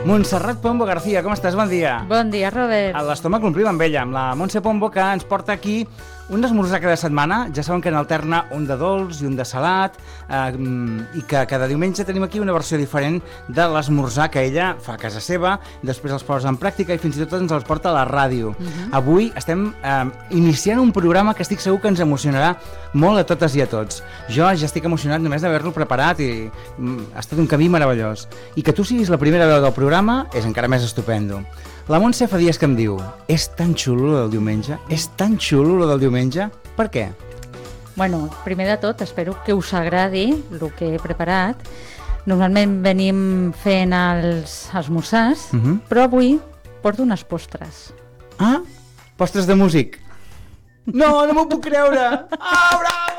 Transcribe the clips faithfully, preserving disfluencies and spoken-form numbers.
Montserrat Pombo García, com estàs? Bon dia. Bon dia, Robert. A l'estómac l'omplim amb ella, amb la Montse Pombo, que ens porta aquí un esmorzar cada setmana. Ja saben que en alterna un de dolç i un de salat, eh, i que cada diumenge tenim aquí una versió diferent de l'esmorzar que ella fa a casa seva, després els posa en pràctica i fins i tot ens els porta a la ràdio. Uh-huh. Avui estem eh, iniciant un programa que estic segur que ens emocionarà molt a totes i a tots. Jo ja estic emocionat només d'haver-lo preparat i mm, ha estat un camí meravellós. I que tu siguis la primera veu del programa és encara més estupendo. La Montse fa dies que em diu: és tan xulo lo del diumenge? És tan xulo lo del diumenge? Per què? Bueno, primer de tot, espero que us agradi el que he preparat. Normalment venim fent els esmorzars, uh-huh. però avui porto unes postres. Ah? Postres de músic? No, no m'ho puc creure! Ah, bravo!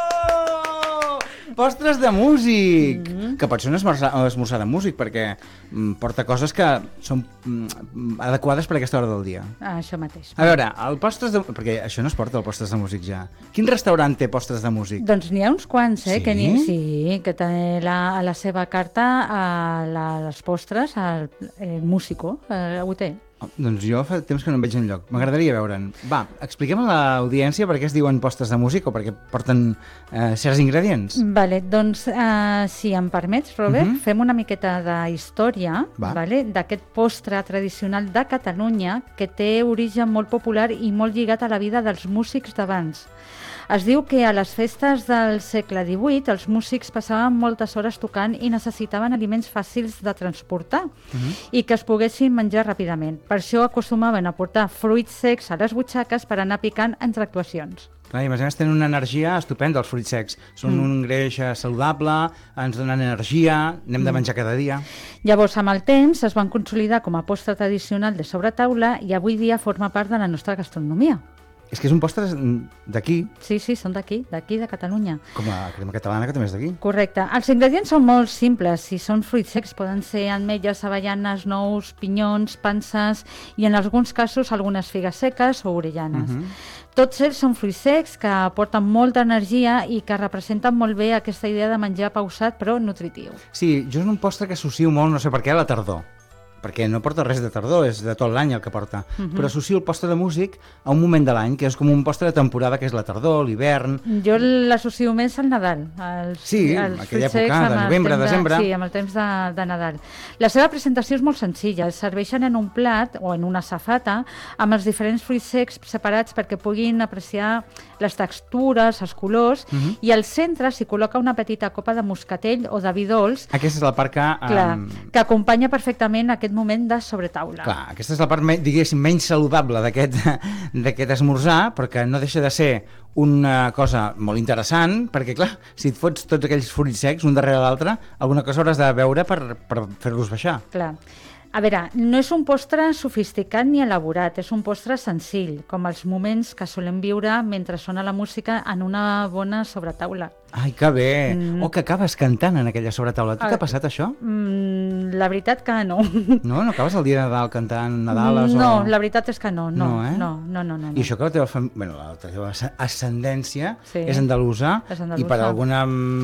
Postres de músic! Mm-hmm. Que pot ser un esmorzar, un esmorzar de músic, perquè mm, porta coses que són mm, adequades per a aquesta hora del dia. Ah, això mateix. A veure, el postres de... perquè això no es porta, el postres de músic ja. Quin restaurant té postres de músic? Doncs n'hi ha uns quants, eh? Sí? Que ni... Sí, que té la, a la seva carta a la, les postres, al el músico, eh, ho té. Oh, doncs jo fa temps que no em veig enlloc. M'agradaria veure'n. Va, expliquem a l'audiència per què es diuen postres de músic o per què porten eh, certs ingredients. Vale, doncs, eh, si em permets, Robert, uh-huh. fem una miqueta de història, vale, d'aquest postre tradicional de Catalunya que té origen molt popular i molt lligat a la vida dels músics d'abans. Es diu que a les festes del segle divuit els músics passaven moltes hores tocant i necessitaven aliments fàcils de transportar uh-huh. i que es poguessin menjar ràpidament. Per això acostumaven a portar fruits secs a les butxaques per anar picant entre actuacions. Clar, i a més tenen una energia estupenda, els fruits secs. Són mm. un greix saludable, ens donen energia, n'hem mm. de menjar cada dia. Llavors, amb el temps, es van consolidar com a postre tradicional de sobretaula i avui dia forma part de la nostra gastronomia. És que és un postre d'aquí. Sí, sí, són d'aquí, d'aquí de Catalunya. Com la crema catalana, que també és d'aquí. Correcte. Els ingredients són molt simples. Si són fruits secs, poden ser ametlles, avellanes, nous, pinyons, panses i en alguns casos algunes figues seques o orellanes. Uh-huh. Tots ells són fruits secs que aporten molta energia i que representen molt bé aquesta idea de menjar pausat però nutritiu. Sí, jo és un postre que associo molt, no sé per què, a la tardor. Perquè no porta res de tardor, és de tot l'any el que porta. Uh-huh. Però associo el postre de músic a un moment de l'any, que és com un postre de temporada, que és la tardor, l'hivern... Jo l'associo més al Nadal. Els, sí, els aquella època, de novembre, desembre... De, sí, amb el temps de, de Nadal. La seva presentació és molt senzilla. Es serveixen en un plat o en una safata amb els diferents fruits secs separats perquè puguin apreciar les textures, els colors, uh-huh. i al centre s'hi col·loca una petita copa de moscatell o de vi dolç... Aquesta és la part que... Um... Clar, que acompanya perfectament aquest moment de sobretaula. Clar, aquesta és la part, diguéssim, menys saludable d'aquest d'aquest esmorzar, però que no deixa de ser una cosa molt interessant, perquè, clar, si et fots tots aquells fruits secs, un darrere l'altre, alguna cosa hauràs de veure per, per fer-los baixar. Clar. A veure, no és un postre sofisticat ni elaborat, és un postre senzill, com els moments que solem viure mentre sona la música en una bona sobretaula. Ai, que bé! Mm. O que acabes cantant en aquella sobretaula. Tu t'ha passat això? Mm, la veritat que no. No? No acabes el dia de Nadal cantant Nadales? No, o... la veritat és que no. No, no, eh? no, no, no, no. I això que la teva, fam... bueno, la teva ascendència sí. és andalusa, és andalusa, i per alguna,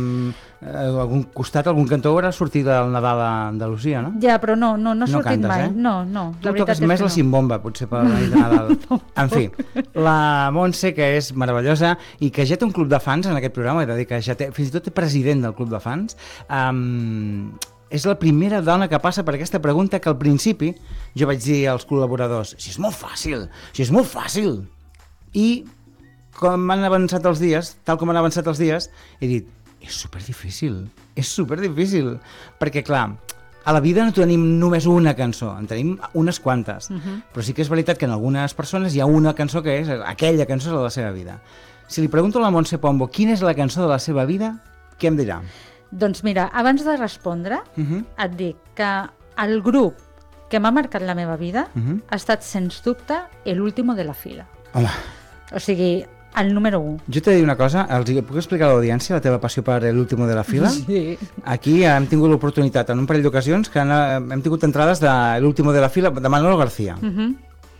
eh, algun costat, algun cantó haurà sortit el Nadal a Andalusia, no? Ja, però no, no, no ha no sortit cantes, mai. Eh? No, no. Tu toques més la simbomba, potser, per la nit de Nadal. no, en fi, la Montse, que és meravellosa i que ja té un club de fans en aquest programa, he de dir que ja té, fins i tot té president del club de fans, um, és la primera dona que passa per aquesta pregunta que al principi jo vaig dir als col·laboradors: si és molt fàcil, si és molt fàcil. I com han avançat els dies, tal com han avançat els dies, he dit, és superdifícil, és superdifícil, perquè clar, a la vida no tenim només una cançó, en tenim unes quantes, uh-huh. però sí que és veritat que en algunes persones hi ha una cançó que és aquella cançó de la seva vida. Si li pregunto a la Montse Pombo quina és la cançó de la seva vida, què em dirà? Doncs mira, abans de respondre, uh-huh. et dic que el grup que m'ha marcat la meva vida uh-huh. ha estat, sens dubte, El último de la fila. Home. O sigui, el número un. Jo t'he de dir una cosa, els puc explicar a l'audiència la teva passió per El último de la fila? Sí. Aquí hem tingut l'oportunitat en un parell d'ocasions que hem tingut entrades de El último de la fila de Manolo García. Uh-huh.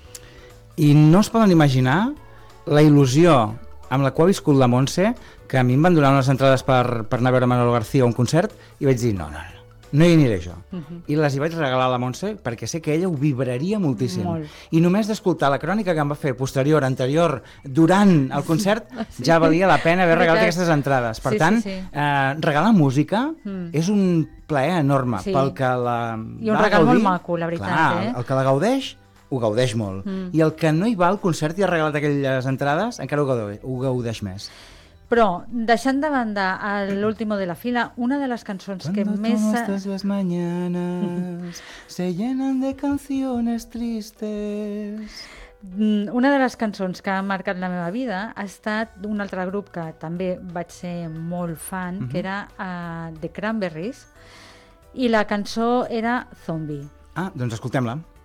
I no es poden imaginar la il·lusió amb la qual ha viscut la Montse, que a mi em van donar unes entrades per, per anar a veure Manolo García a un concert, i vaig dir, no, no, no, no hi aniré jo. Uh -huh. I les hi vaig regalar a la Montse perquè sé que ella ho vibraria moltíssim. Molt. I només d'escoltar la crònica que em va fer posterior, anterior, durant el concert, sí. ja valia la pena haver regalat aquestes entrades. Per sí, tant, sí, sí. Eh, regalar música mm. és un plaer enorme sí. pel que la I un regal gaudir, molt maco, la veritat. Clar, eh? el que la gaudeix ho gaudeix molt. Mm. I el que no hi va al concert i ha regalat aquelles entrades encara ho gaudeix, ho gaudeix més. Però, deixant de banda l'último de la fila, una de les cançons Cuando que més... Cuando las mañanas se llenan de canciones tristes... Una de les cançons que ha marcat la meva vida ha estat un altre grup que també vaig ser molt fan, uh-huh. que era uh, The Cranberries, i la cançó era Zombie. Ah, doncs escoltem-la.